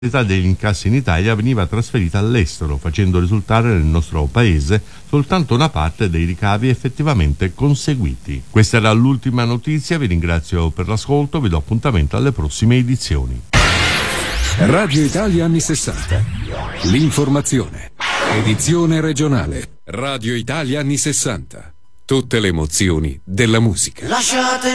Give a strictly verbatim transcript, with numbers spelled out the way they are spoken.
degli incassi in Italia veniva trasferita all'estero, facendo risultare nel nostro paese soltanto una parte dei ricavi effettivamente conseguiti. Questa era l'ultima notizia, vi ringrazio per l'ascolto, vi do appuntamento alle prossime edizioni. Radio Italia anni sessanta. L'informazione. Edizione regionale. Radio Italia anni sessanta. Tutte le emozioni della musica. Lasciate